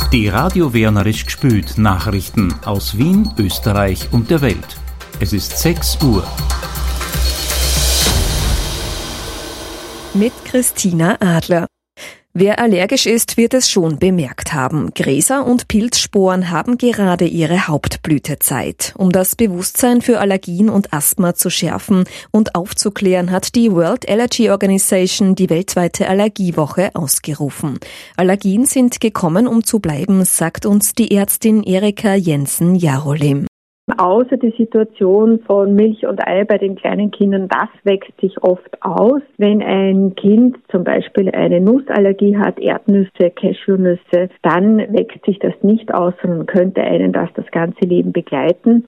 Die Radio Wernerisch gspült Nachrichten aus Wien, Österreich und der Welt. Es ist 6 Uhr. Mit Christina Adler. Wer allergisch ist, wird es schon bemerkt haben. Gräser und Pilzsporen haben gerade ihre Hauptblütezeit. Um das Bewusstsein für Allergien und Asthma zu schärfen und aufzuklären, hat die World Allergy Organization die weltweite Allergiewoche ausgerufen. Allergien sind gekommen, um zu bleiben, sagt uns die Ärztin Erika Jensen-Jarolim. Außer die Situation von Milch und Ei bei den kleinen Kindern, das wächst sich oft aus. Wenn ein Kind zum Beispiel eine Nussallergie hat, Erdnüsse, Cashewnüsse, dann wächst sich das nicht aus, sondern könnte einen das ganze Leben begleiten.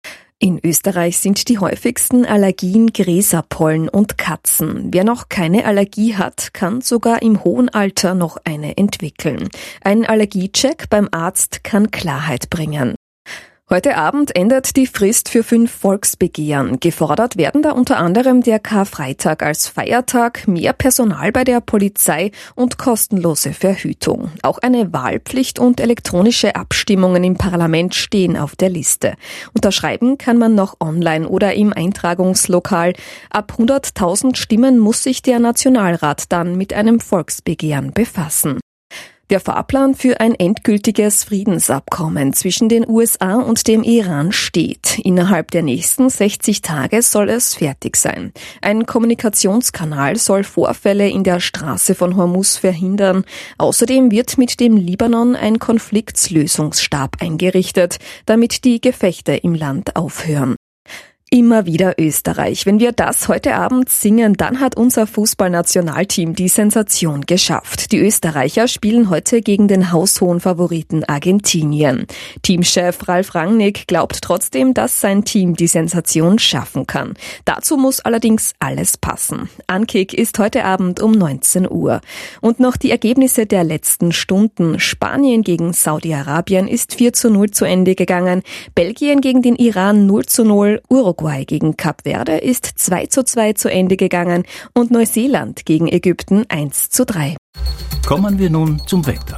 In Österreich sind die häufigsten Allergien Gräserpollen und Katzen. Wer noch keine Allergie hat, kann sogar im hohen Alter noch eine entwickeln. Ein Allergiecheck beim Arzt kann Klarheit bringen. Heute Abend endet die Frist für 5 Volksbegehren. Gefordert werden da unter anderem der Karfreitag als Feiertag, mehr Personal bei der Polizei und kostenlose Verhütung. Auch eine Wahlpflicht und elektronische Abstimmungen im Parlament stehen auf der Liste. Unterschreiben kann man noch online oder im Eintragungslokal. Ab 100.000 Stimmen muss sich der Nationalrat dann mit einem Volksbegehren befassen. Der Fahrplan für ein endgültiges Friedensabkommen zwischen den USA und dem Iran steht. Innerhalb der nächsten 60 Tage soll es fertig sein. Ein Kommunikationskanal soll Vorfälle in der Straße von Hormuz verhindern. Außerdem wird mit dem Libanon ein Konfliktlösungsstab eingerichtet, damit die Gefechte im Land aufhören. Immer wieder Österreich. Wenn wir das heute Abend singen, dann hat unser Fußballnationalteam die Sensation geschafft. Die Österreicher spielen heute gegen den haushohen Favoriten Argentinien. Teamchef Ralf Rangnick glaubt trotzdem, dass sein Team die Sensation schaffen kann. Dazu muss allerdings alles passen. Ankick ist heute Abend um 19 Uhr. Und noch die Ergebnisse der letzten Stunden. Spanien gegen Saudi-Arabien ist 4:0 zu Ende gegangen. Belgien gegen den Iran 0:0. Uruguay gegen Kap Verde ist 2:2 zu Ende gegangen und Neuseeland gegen Ägypten 1:3. Kommen wir nun zum Wetter.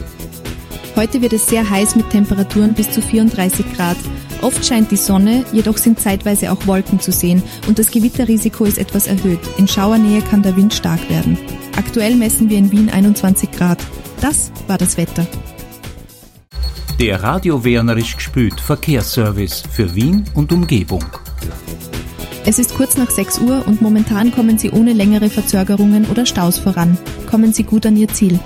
Heute wird es sehr heiß mit Temperaturen bis zu 34 Grad. Oft scheint die Sonne, jedoch sind zeitweise auch Wolken zu sehen und das Gewitterrisiko ist etwas erhöht. In Schauernähe kann der Wind stark werden. Aktuell messen wir in Wien 21 Grad. Das war das Wetter. Der Radio Wernerisch gspült Verkehrsservice für Wien und Umgebung. Es ist kurz nach 6 Uhr und momentan kommen Sie ohne längere Verzögerungen oder Staus voran. Kommen Sie gut an Ihr Ziel.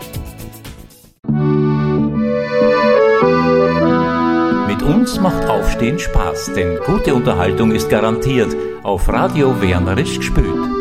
Mit uns macht Aufstehen Spaß, denn gute Unterhaltung ist garantiert auf Radio Wernerisch gspült.